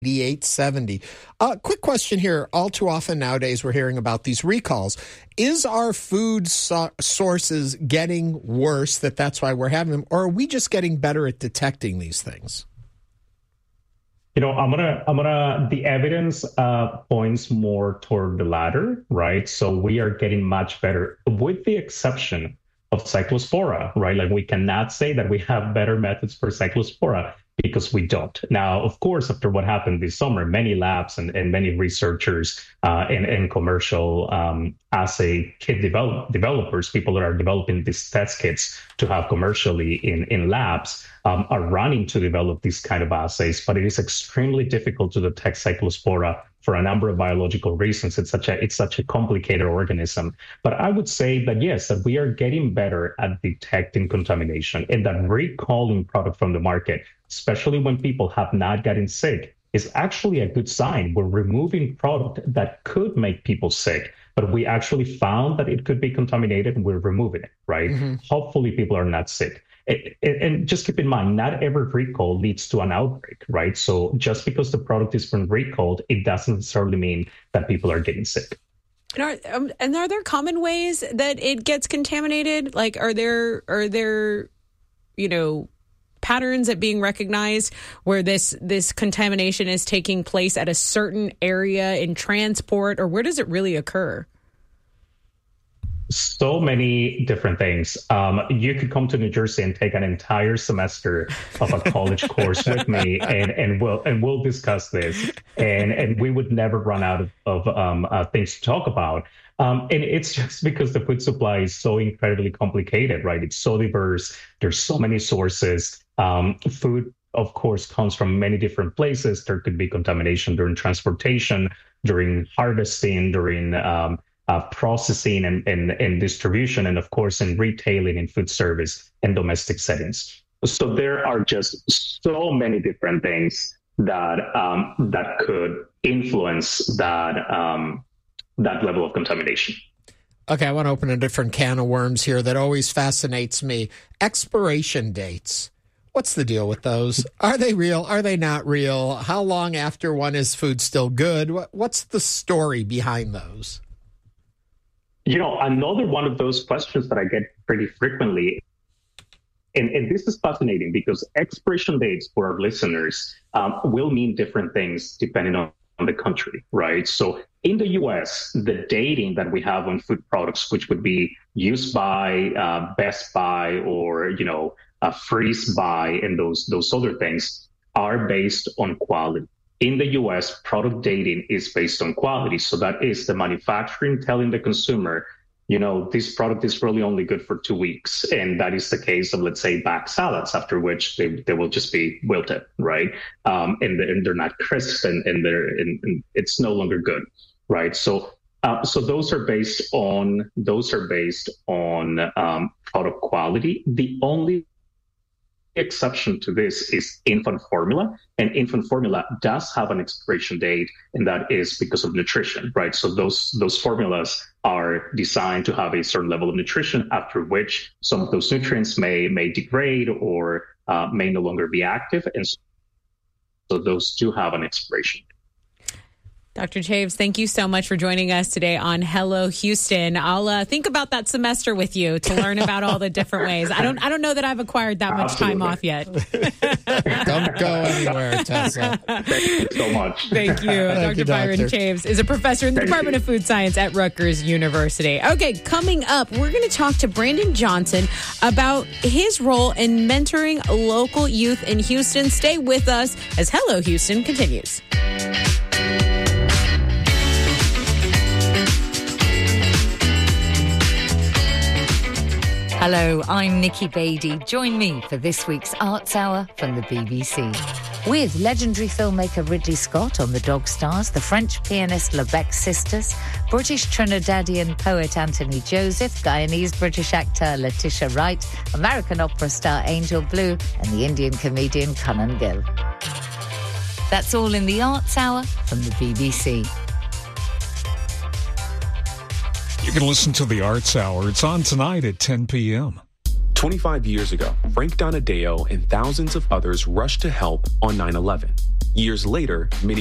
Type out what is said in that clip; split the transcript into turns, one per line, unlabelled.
8870. Quick question here. All too often nowadays we're hearing about these recalls. Is our food sources getting worse that's why we're having them, or are we just getting better at detecting these things?
The evidence points more toward the latter, right? So we are getting much better, with the exception of Cyclospora, right? Like, we cannot say that we have better methods for Cyclospora because we don't. Now, of course, after what happened this summer, many labs and many researchers and commercial assay kit developers, people that are developing these test kits to have commercially in labs, are running to develop these kind of assays, but it is extremely difficult to detect Cyclospora for a number of biological reasons. It's such a complicated organism. But I would say that yes, that we are getting better at detecting contamination, and that recalling product from the market, especially when people have not gotten sick, is actually a good sign. We're removing product that could make people sick, but we actually found that it could be contaminated and we're removing it, right? Mm-hmm. Hopefully people are not sick. And just keep in mind, not every recall leads to an outbreak, right? So just because the product is been recalled, it doesn't necessarily mean that people are getting sick.
And are there common ways that it gets contaminated? Like, are there patterns at being recognized where this contamination is taking place at a certain area in transport, or where does it really occur?
So many different things. You could come to New Jersey and take an entire semester of a college course with me, and we'll discuss this, and we would never run out of things to talk about. And it's just because the food supply is so incredibly complicated, right? It's so diverse. There's so many sources. Food, of course, comes from many different places. There could be contamination during transportation, during harvesting, during processing and distribution, and of course in retailing, in food service and domestic settings. So there are just so many different things that could influence that level of contamination.
Okay, I want to open a different can of worms here that always fascinates me. Expiration dates. What's the deal with those? Are they real? Are they not real? How long after one is food still good? What's the story behind those?
Another one of those questions that I get pretty frequently, and this is fascinating because expiration dates for our listeners will mean different things depending on the country, right? So in the U.S., the dating that we have on food products, which would be used by, best by, or, freeze by, and those other things are based on quality. In the U.S., product dating is based on quality. So that is the manufacturing telling the consumer, this product is really only good for 2 weeks. And that is the case of, let's say, bagged salads, after which they will just be wilted, right? And they're not crisp, and it's no longer good, right? So those are based on product quality. The only exception to this is infant formula, and infant formula does have an expiration date, and that is because of nutrition, right? So those formulas are designed to have a certain level of nutrition, after which some of those nutrients may degrade or may no longer be active, and so those do have an expiration.
Dr. Chaves, thank you so much for joining us today on Hello Houston. I'll think about that semester with you to learn about all the different ways. I don't know that I've acquired that much time off yet.
Don't go anywhere, Tessa.
Thank you so much.
Thank you. Dr. Byron Chaves is a professor in the Department of Food Science at Rutgers University. Okay, coming up, we're going to talk to Brandon Johnson about his role in mentoring local youth in Houston. Stay with us as Hello Houston continues.
Hello, I'm Nikki Beatty. Join me for this week's Arts Hour from the BBC. With legendary filmmaker Ridley Scott on The Dog Stars, the French pianist LeBecq sisters, British Trinidadian poet Anthony Joseph, Guyanese-British actor Letitia Wright, American opera star Angel Blue, and the Indian comedian Kanan Gill. That's all in the Arts Hour from the BBC.
You can listen to the Arts Hour. It's on tonight at 10 p.m.
25 years ago, Frank Donadeo and thousands of others rushed to help on 9/11. Years later, many